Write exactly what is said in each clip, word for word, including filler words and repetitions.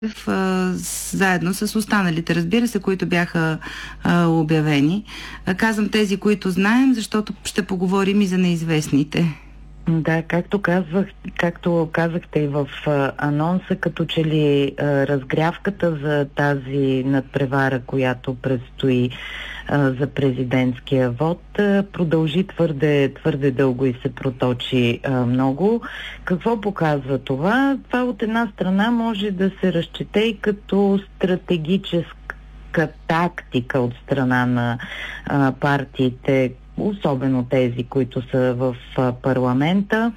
а, заедно с останалите, разбира се, които бяха а, обявени. А, казвам тези, които знаем, защото ще поговорим и за неизвестните. Да, както казвах, както казахте и в а, анонса, като че ли а, разгрявката за тази надпревара, която предстои а, за президентския вод, а, продължи твърде, твърде дълго и се проточи а, много. Какво показва това? Това от една страна може да се разчете и като стратегическа тактика от страна на а, партиите, особено тези, които са в а, парламента.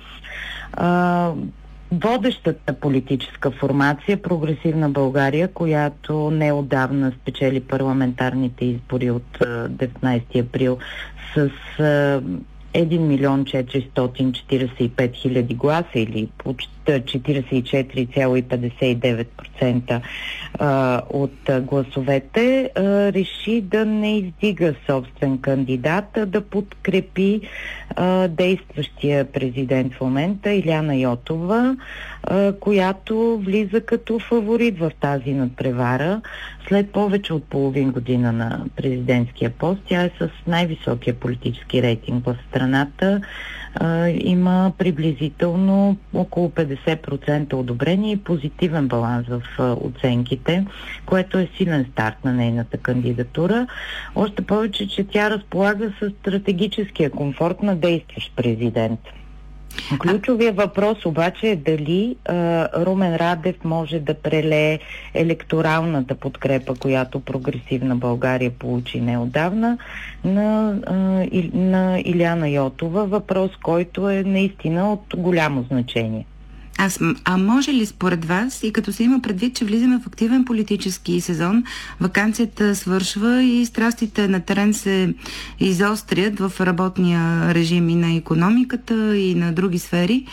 А, водещата политическа формация Прогресивна България, която неотдавна спечели парламентарните избори от а, деветнайсети април с а, един милион четиристотин четиридесет и пет хиляди гласа или почти четиридесет и четири цяло петдесет и девет процента а, от а, гласовете, а, реши да не издига собствен кандидат, а да подкрепи а, действащия президент в момента Илияна Йотова, а, която влиза като фаворит в тази надпревара. След повече от половин година на президентския пост, тя е с най-високия политически рейтинг в страната. Uh, има приблизително около петдесет процента одобрение и позитивен баланс в uh, оценките, което е силен старт на нейната кандидатура. Още повече, че тя разполага с стратегическия комфорт на действащ президент. Ключовият въпрос обаче е дали а, Румен Радев може да прелее електоралната подкрепа, която Прогресивна България получи неотдавна на, а, и, на Илияна Йотова. Въпрос, който е наистина от голямо значение. Аз, а може ли според вас, и като се има предвид, че влизаме в активен политически сезон, ваканцията свършва и страстите на терен се изострят в работния режим и на икономиката, и на други сфери,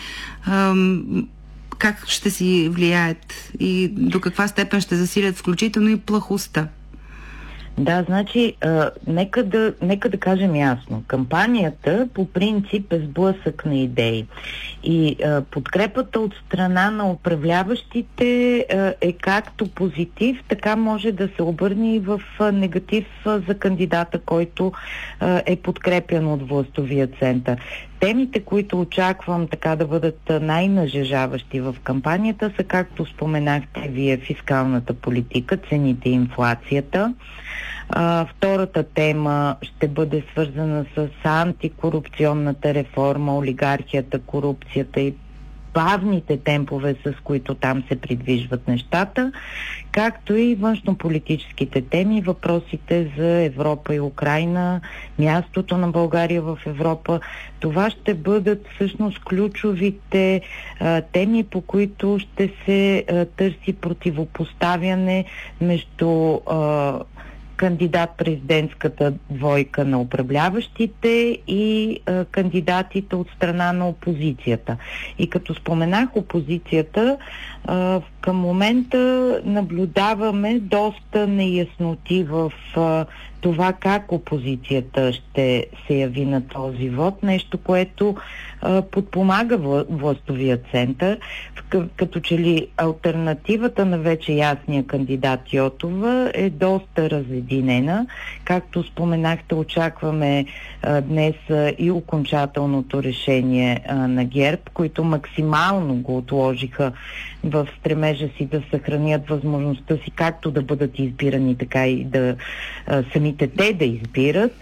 ам, как ще си влияят и до каква степен ще засилят включително и плахостта? Да, значи, а, нека, да, нека да кажем ясно. Кампанията по принцип е сблъсък на идеи. И а, подкрепата от страна на управляващите а, е както позитив, така може да се обърне и в а, негатив а, за кандидата, който а, е подкрепян от властовия център. Темите, които очаквам така да бъдат най-нажежаващи в кампанията, са, както споменахте вие, фискалната политика, цените и инфлацията. А, втората тема ще бъде свързана с антикорупционната реформа, олигархията, корупцията и бавните темпове, с които там се придвижват нещата, както и външнополитическите теми, въпросите за Европа и Украйна, мястото на България в Европа. Това ще бъдат всъщност ключовите а, теми, по които ще се а, търси противопоставяне между а, кандидат-президентската двойка на управляващите и а, кандидатите от страна на опозицията. И като споменах опозицията, а, към момента наблюдаваме доста неясноти в а, това как опозицията ще се яви на този вод, нещо, което а, подпомага властовия център, като че ли алтернативата на вече ясния кандидат Йотова е доста разединена. Както споменахте, очакваме а, днес а, и окончателното решение а, на ГЕРБ, които максимално го отложиха в стремежа си да съхранят възможността си както да бъдат избирани, така и да а, самите те да избират.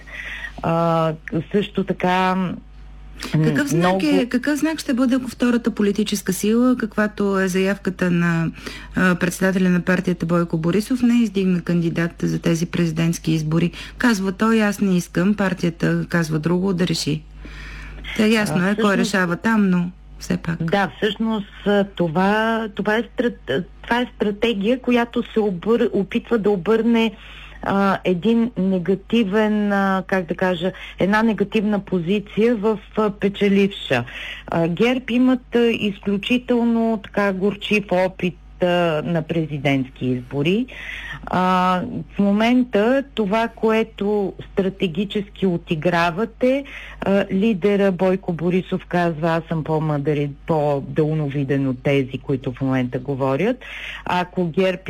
А, също така Какъв знак, много... е, какъв знак ще бъде, ако втората политическа сила, каквато е заявката на а, председателя на партията Бойко Борисов, не издигна кандидат за тези президентски избори? Казва той, аз не искам, партията казва друго, да реши. Та ясно а, е, всъщност... кой решава там, но все пак. Да, всъщност това, това, е, това е стратегия, която се обър... опитва да обърне Uh, един негативен, uh, как да кажа, една негативна позиция в uh, печеливша. Uh, ГЕРБ имат uh, изключително така горчив опит победата на президентски избори. А, в момента това, което стратегически отигравате, а, лидера Бойко Борисов казва: аз съм по-мъдър и по-дълновиден от тези, които в момента говорят. Ако ГЕРБ